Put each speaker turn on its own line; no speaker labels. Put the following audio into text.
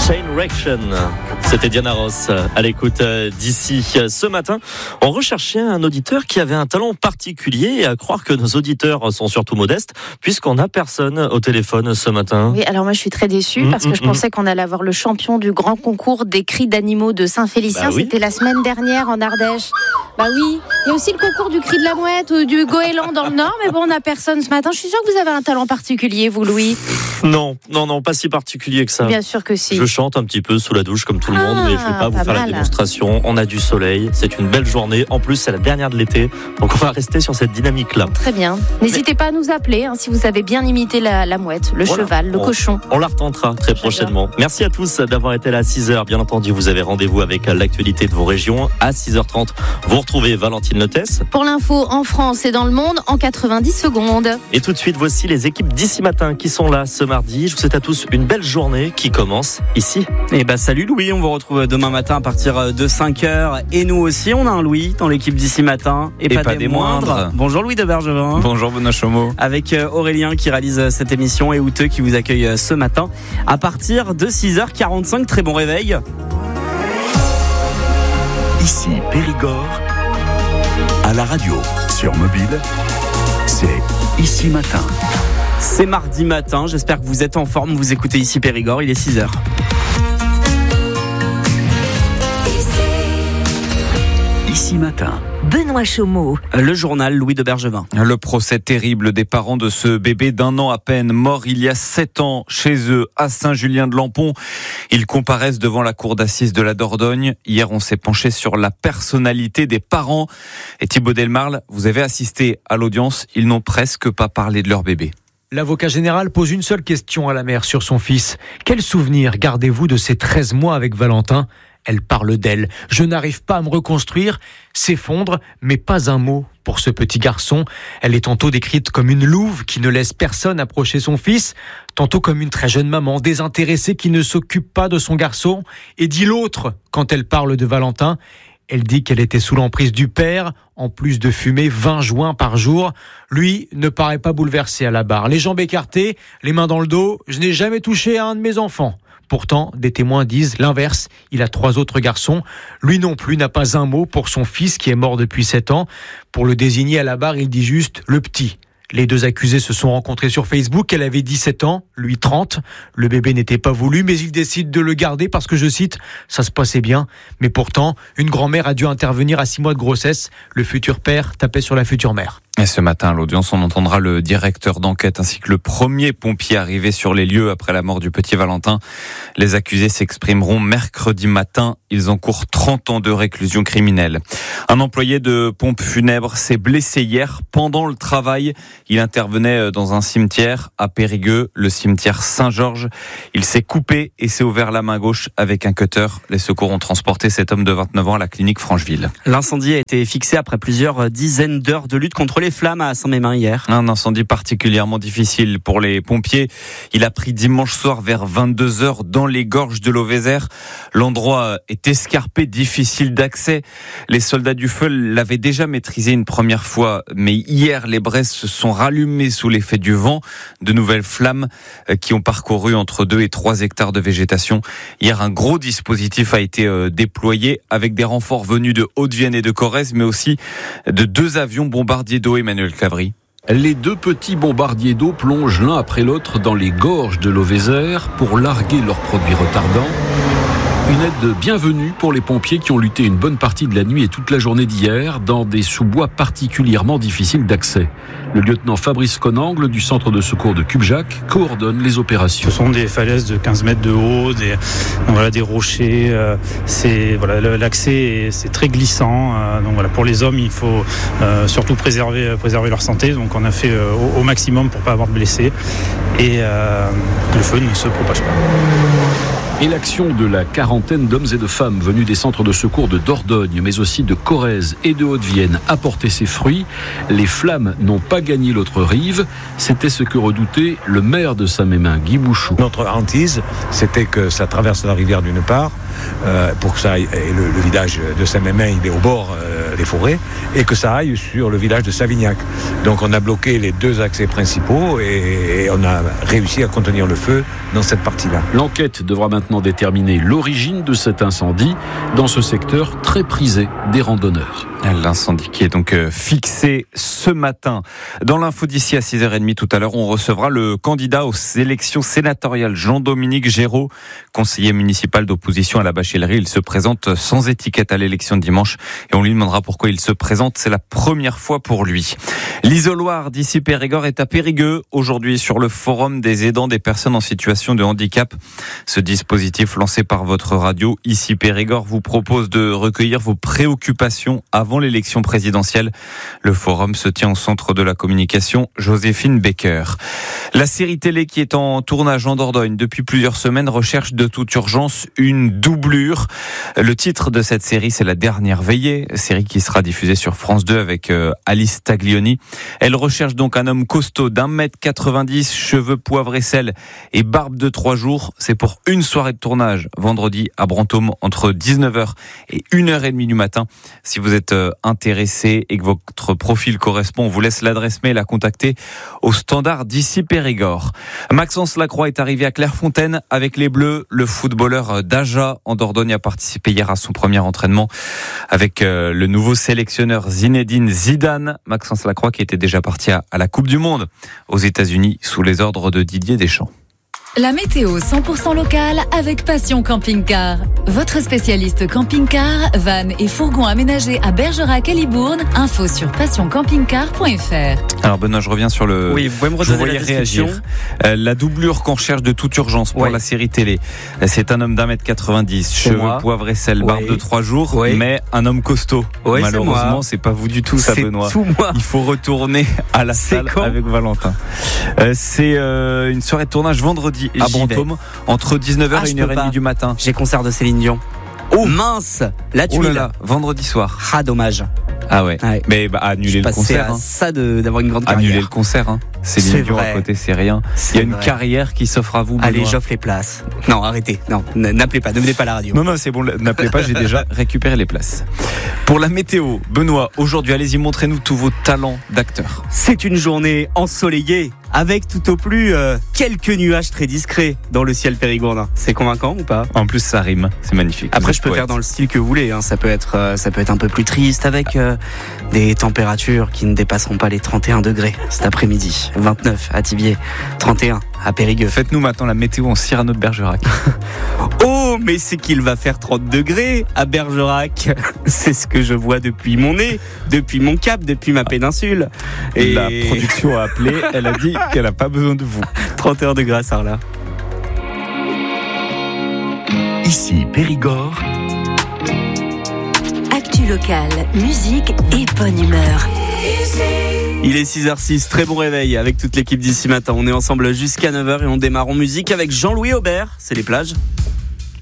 Chain Reaction. C'était Diana Ross à l'écoute d'ici. Ce matin, on recherchait un auditeur qui avait un talent particulier et à croire que nos auditeurs sont surtout modestes puisqu'on n'a personne au téléphone ce matin.
Oui, alors moi je suis très déçue parce que je pensais qu'on allait avoir le champion du grand concours des cris d'animaux de Saint-Félicien.
Oui.
C'était la semaine dernière en Ardèche. Bah oui, il y a aussi le concours du cri de la mouette ou du goéland dans le Nord, mais bon, on n'a personne ce matin. Je suis sûre que vous avez un talent particulier, vous, Louis.
Non, pas si particulier que ça.
Bien sûr que si.
Je chante un petit peu sous la douche comme tout le monde, mais je ne vais pas vous faire la démonstration. On a du soleil, c'est une belle journée. En plus, c'est la dernière de l'été, donc on va rester sur cette dynamique-là.
Très bien. N'hésitez pas à nous appeler si vous avez bien imité la mouette, le cheval, le cochon.
On la retentera très prochainement. Merci à tous d'avoir été là à 6h. Bien entendu, vous avez rendez-vous avec l'actualité de vos régions. À 6h30, vous retrouvez Valentine Lotès.
Pour l'info en France et dans le monde, en 90 secondes.
Et tout de suite, voici les équipes d'ici matin qui sont là ce mardi. Je vous souhaite à tous une belle journée qui commence ici.
Et salut Louis, on vous retrouve demain matin à partir de 5h. Et nous aussi, on a un Louis dans l'équipe d'ici matin. Et pas des moindres. Bonjour Louis de Bergevin.
Bonjour Benoît Chomeau.
Avec Aurélien qui réalise cette émission et Outeux qui vous accueille ce matin à partir de 6h45. Très bon réveil.
Ici Périgord, à la radio, sur mobile, c'est Ici Matin.
C'est mardi matin, j'espère que vous êtes en forme, vous écoutez Ici Périgord, il est 6h.
Ici Matin.
Benoît Chomeau.
Le journal Louis de Bergevin.
Le procès terrible des parents de ce bébé d'1 an à peine, mort il y a 7 ans chez eux à Saint-Julien-de-Lampont. Ils comparaissent devant la cour d'assises de la Dordogne. Hier, on s'est penché sur la personnalité des parents. Et Thibaut Delmarle, vous avez assisté à l'audience. Ils n'ont presque pas parlé de leur bébé.
L'avocat général pose une seule question à la mère sur son fils. Quel souvenir gardez-vous de ces 13 mois avec Valentin ? Elle parle d'elle. Je n'arrive pas à me reconstruire, s'effondre, mais pas un mot pour ce petit garçon. Elle est tantôt décrite comme une louve qui ne laisse personne approcher son fils, tantôt comme une très jeune maman désintéressée qui ne s'occupe pas de son garçon. Et dit l'autre quand elle parle de Valentin. Elle dit qu'elle était sous l'emprise du père, en plus de fumer 20 joints par jour. Lui ne paraît pas bouleversé à la barre. Les jambes écartées, les mains dans le dos. Je n'ai jamais touché à un de mes enfants. Pourtant, des témoins disent l'inverse. Il a 3 autres garçons. Lui non plus n'a pas un mot pour son fils qui est mort depuis 7 ans. Pour le désigner à la barre, il dit juste « le petit ». Les deux accusés se sont rencontrés sur Facebook. Elle avait 17 ans, lui 30. Le bébé n'était pas voulu, mais il décide de le garder parce que, je cite, « ça se passait bien ». Mais pourtant, une grand-mère a dû intervenir à 6 mois de grossesse. Le futur père tapait sur la future mère.
Et ce matin, à l'audience, on entendra le directeur d'enquête ainsi que le premier pompier arrivé sur les lieux après la mort du petit Valentin. Les accusés s'exprimeront mercredi matin. Ils encourent 30 ans de réclusion criminelle. Un employé de pompe funèbre s'est blessé hier pendant le travail. Il intervenait dans un cimetière à Périgueux, le cimetière Saint-Georges. Il s'est coupé et s'est ouvert la main gauche avec un cutter. Les secours ont transporté cet homme de 29 ans à la clinique Francheville.
L'incendie a été fixé après plusieurs dizaines d'heures de lutte contre les flammes à Saint-Mémin hier.
Un incendie particulièrement difficile pour les pompiers. Il a pris dimanche soir vers 22h dans les gorges de l'Auvézère. L'endroit est escarpé, difficile d'accès. Les soldats du feu l'avaient déjà maîtrisé une première fois, mais hier les braises se sont rallumées sous l'effet du vent. De nouvelles flammes qui ont parcouru entre 2 et 3 hectares de végétation. Hier, un gros dispositif a été déployé avec des renforts venus de Haute-Vienne et de Corrèze, mais aussi de 2 avions bombardiers d'eau. Emmanuel Clavry.
Les 2 petits bombardiers d'eau plongent l'un après l'autre dans les gorges de l'Auvézère pour larguer leurs produits retardants. Une aide bienvenue pour les pompiers qui ont lutté une bonne partie de la nuit et toute la journée d'hier dans des sous-bois particulièrement difficiles d'accès. Le lieutenant Fabrice Conangle du centre de secours de Cubjac coordonne les opérations.
Ce sont des falaises de 15 mètres de haut, des rochers. L'accès c'est très glissant. Pour les hommes, il faut surtout préserver leur santé. Donc on a fait au maximum pour ne pas avoir de blessés et que le feu ne se propage pas.
Et l'action de la quarantaine d'hommes et de femmes venus des centres de secours de Dordogne, mais aussi de Corrèze et de Haute-Vienne, a porté ses fruits. Les flammes n'ont pas gagné l'autre rive. C'était ce que redoutait le maire de Saint-Mémin, Guy Bouchou.
Notre hantise, c'était que ça traverse la rivière d'une part,
pour que ça aille, et le village de Saint-Mémin, il est au bord des forêts, et que ça aille sur le village de Savignac. Donc on a bloqué les 2 accès principaux et on a réussi à contenir le feu dans cette partie-là.
L'enquête devra maintenant déterminer l'origine de cet incendie dans ce secteur très prisé des randonneurs.
L'incendie qui est donc fixé ce matin. Dans l'info d'ici à 6h30 tout à l'heure, on recevra le candidat aux élections sénatoriales, Jean-Dominique Géraud, conseiller municipal d'opposition à la Bachelerie. Il se présente sans étiquette à l'élection de dimanche et on lui demandera pourquoi il se présente. C'est la première fois pour lui. L'isoloir d'ici Périgord est à Périgueux aujourd'hui sur le forum des aidants des personnes en situation de handicap. Ce dispositif lancé par votre radio ici Périgord vous propose de recueillir vos préoccupations avant l'élection présidentielle. Le forum se tient au centre de la communication Joséphine Baker. La série télé qui est en tournage en Dordogne depuis plusieurs semaines recherche de toute urgence une doublure. Le titre de cette série, c'est La Dernière Veillée, série qui sera diffusée sur France 2 avec Alice Taglioni. Elle recherche donc un homme costaud d'1m90, cheveux poivre et sel et barbe de 3 jours. C'est pour une soirée de tournage vendredi à Brantôme entre 19h et 1h30 du matin. Si vous êtes intéressé et que votre profil correspond, on vous laisse l'adresse mail à contacter au standard d'ici Périgord. Maxence Lacroix est arrivé à Clairefontaine avec les Bleus. Le footballeur d'Aja en Dordogne a participé hier à son premier entraînement avec le nouveau sélectionneur Zinedine Zidane. Maxence Lacroix qui était déjà parti à la Coupe du Monde aux États-Unis sous les ordres de Didier Deschamps.
La météo 100% locale avec Passion Camping-Car. Votre spécialiste camping-car, van et fourgon aménagés à Bergerac et Libourne. Info sur passioncamping-car.fr.
Alors Benoît, je reviens sur le...
Oui, vous pouvez me redonner la description.
La doublure qu'on cherche de toute urgence pour la série télé. C'est un homme d'1m90, cheveux poivre et sel, barbe de 3 jours, mais un homme costaud. Malheureusement, c'est pas vous du tout ça, Benoît.
Tout moi.
Il faut retourner à la salle avec Valentin. C'est une soirée de tournage vendredi à Brantôme entre 19h et 1h30 du matin.
J'ai concert de Céline Dion. Oh mince, la tuile.
Oh là là, vendredi soir.
Ah dommage.
Ah ouais. Mais annuler le concert.
À ça d'avoir une grande carrière.
Annuler le concert. Céline Dion à côté, c'est rien. Il y a une carrière qui s'offre à vous. Benoît.
Allez, j'offre les places. Non, arrêtez. Non, n'appelez pas. Ne venez pas à la radio.
Non, c'est bon. N'appelez pas. J'ai déjà récupéré les places. Pour la météo, Benoît, aujourd'hui, allez-y, montrez-nous tous vos talents d'acteur.
C'est une journée ensoleillée avec tout au plus quelques nuages très discrets dans le ciel périgourdin. C'est convaincant ou pas ?
En plus, ça rime. C'est magnifique.
Après, je peux faire dans le style que vous voulez. Ça peut être un peu plus triste avec des températures qui ne dépasseront pas les 31 degrés cet après-midi. 29 à Thiviers, 31 à Périgueux.
Faites-nous maintenant la météo en Cyrano de Bergerac.
Oh, mais c'est qu'il va faire 30 degrés à Bergerac. C'est ce que je vois depuis mon nez, depuis mon cap, depuis ma péninsule.
Et la production a appelé, elle a dit qu'elle n'a pas besoin de vous.
31 degrés à Sarlat.
Ici Périgord.
Actu locale, musique et bonne humeur.
Il est 6h06, très bon réveil avec toute l'équipe d'ici matin. On est ensemble jusqu'à 9h et on démarre en musique avec Jean-Louis Aubert. C'est les plages.